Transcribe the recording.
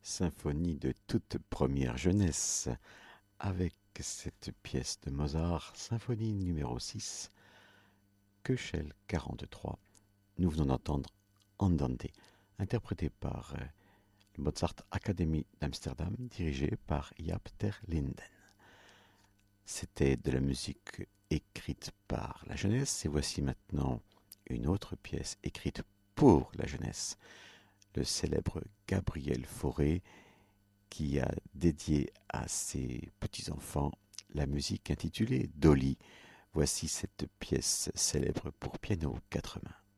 symphonie de toute première jeunesse, avec cette pièce de Mozart, symphonie numéro 6, Köchel 43. Nous venons d'entendre Andante, interprété par le Mozart Academy d'Amsterdam, dirigé par Jaap ter Linden. C'était de la musique écrite par la jeunesse, et voici maintenant une autre pièce écrite pour la jeunesse, le célèbre Gabriel Fauré, qui a dédié à ses petits-enfants la musique intitulée Dolly. Voici cette pièce célèbre pour piano 4 mains.